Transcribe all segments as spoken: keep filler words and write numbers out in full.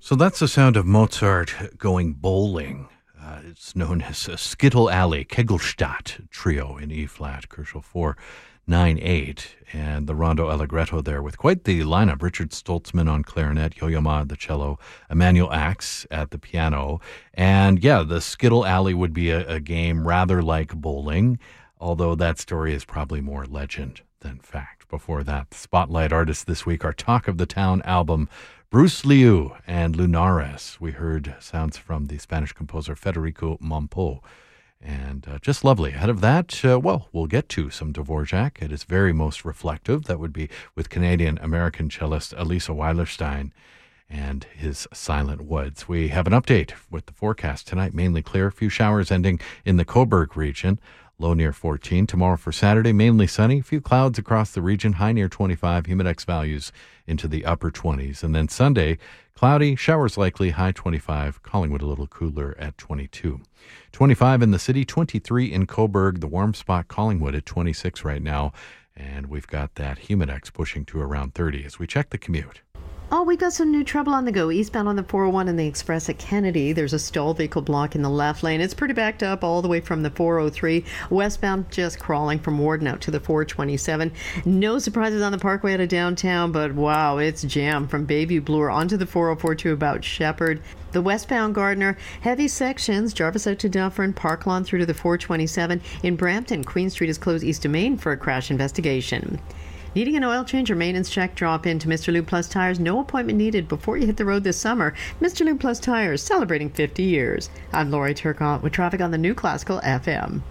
So that's the sound of Mozart going bowling. Uh, it's known as a Skittle Alley, Kegelstadt trio in E-flat, Crucial four nine eight, and the Rondo Allegretto there with quite the lineup. Richard Stoltzman on clarinet, Yo-Yo Ma at the cello, Emmanuel Axe at the piano. And yeah, the Skittle Alley would be a, a game rather like bowling, although that story is probably more legend than fact. Before that, the spotlight artists this week are Talk of the Town album, Bruce Liu and Lunares. We heard sounds from the Spanish composer Federico Mompo. And uh, just lovely. Ahead of that, uh, well, we'll get to some Dvorak at its very most reflective. That would be with Canadian-American cellist Elisa Weilerstein and his Silent Woods. We have an update with the forecast tonight. Mainly clear. A few showers ending in the Cobourg region. Low near fourteen. Tomorrow for Saturday, mainly sunny. A few clouds across the region. High near twenty-five. Humidex values into the upper twenties. And then Sunday, cloudy, showers likely, high twenty-five. Collingwood a little cooler at twenty-two. twenty-five in the city, twenty-three in Cobourg. The warm spot, Collingwood at twenty-six right now. And we've got that Humidex pushing to around thirty as we check the commute. Oh, we got some new trouble on the go. Eastbound on the four oh one and the Express at Kennedy. There's a stalled vehicle block in the left lane. It's pretty backed up all the way from the four oh three. Westbound, just crawling from Warden out to the four twenty-seven. No surprises on the Parkway out of downtown, but wow, it's jammed from Bayview Bloor onto the four oh four to about Shepherd. The westbound Gardner, heavy sections, Jarvis out to Dufferin, Park Lawn through to the four twenty-seven. In Brampton, Queen Street is closed east of Main for a crash investigation. Needing an oil change or maintenance check? Drop in to Mister Lube Plus Tires. No appointment needed before you hit the road this summer. Mister Lube Plus Tires, celebrating fifty years. I'm Lori Turcotte with traffic on the New Classical F M.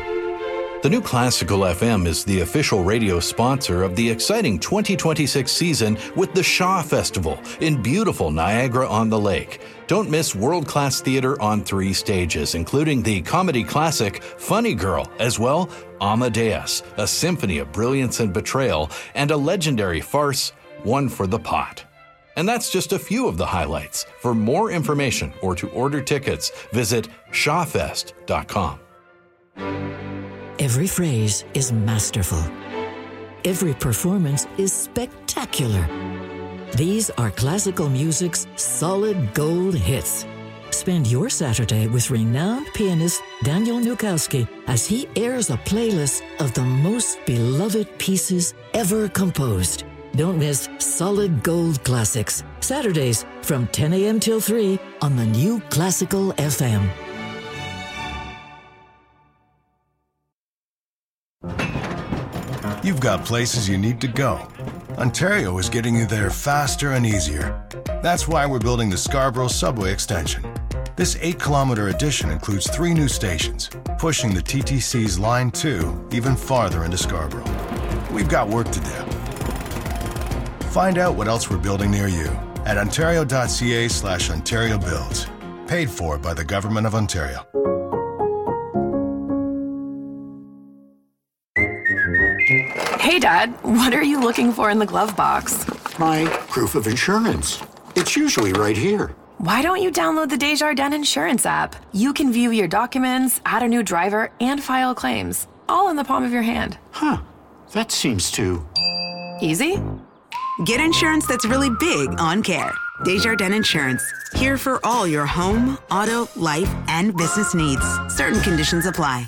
The New Classical F M is the official radio sponsor of the exciting twenty twenty-six season with the Shaw Festival in beautiful Niagara-on-the-Lake. Don't miss world-class theater on three stages, including the comedy classic Funny Girl, as well Amadeus, a symphony of brilliance and betrayal, and a legendary farce, One for the Pot. And that's just a few of the highlights. For more information or to order tickets, visit shawfest dot com. Every phrase is masterful. Every performance is spectacular. These are classical music's solid gold hits. Spend your Saturday with renowned pianist Daniel Nukowski as he airs a playlist of the most beloved pieces ever composed. Don't miss Solid Gold Classics, Saturdays from ten a.m. till three on the New Classical F M. You've got places you need to go. Ontario is getting you there faster and easier. That's why we're building the Scarborough Subway Extension. This eight-kilometer addition includes three new stations, pushing the T T C's Line two even farther into Scarborough. We've got work to do. Find out what else we're building near you at ontario.ca slash Ontario Builds. Paid for by the Government of Ontario. Hey, Dad, what are you looking for in the glove box? My proof of insurance. It's usually right here. Why don't you download the Desjardins Insurance app? You can view your documents, add a new driver, and file claims, all in the palm of your hand. Huh, that seems too... easy? Get insurance that's really big on care. Desjardins Insurance. Here for all your home, auto, life, and business needs. Certain conditions apply.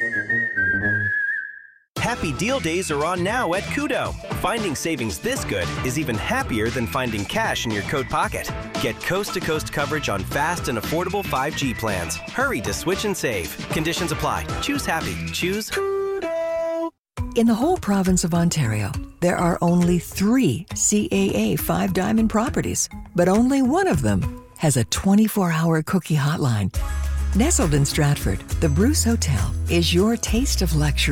Happy Deal Days are on now at Koodo. Finding savings this good is even happier than finding cash in your coat pocket. Get coast-to-coast coverage on fast and affordable five G plans. Hurry to switch and save. Conditions apply. Choose happy. Choose Koodo. In the whole province of Ontario, there are only three C A A Five Diamond properties, but only one of them has a twenty-four hour cookie hotline. Nestled in Stratford, the Bruce Hotel is your taste of luxury.